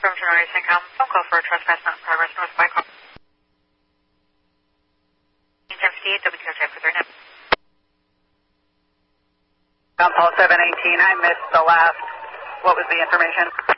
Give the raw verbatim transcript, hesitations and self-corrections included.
From January Syncom, phone call for a trespass not in progress, north by car. ten fifty-eight, W T R check for their net. Paul seven eighteen, I missed the last, what was the information?